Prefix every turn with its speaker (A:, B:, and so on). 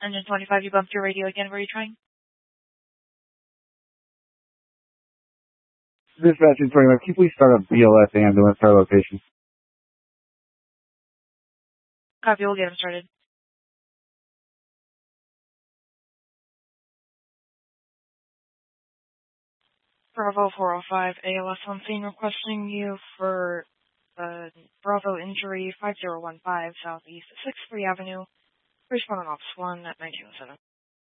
A: Engine 25, you bumped your radio again. Were you trying?
B: Dispatch 25, can you please start a BLS ambulance to our location?
A: Copy, we'll get him started. Bravo 405, ALS on scene requesting you for Bravo injury 5015 Southeast 6th Free Avenue. Responding Office 1 at 1907.